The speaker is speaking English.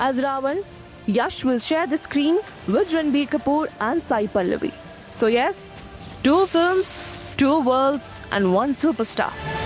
As Ravan, Yash will share the screen with Ranbir Kapoor and Sai Pallavi. So yes, two films, two worlds, and one superstar.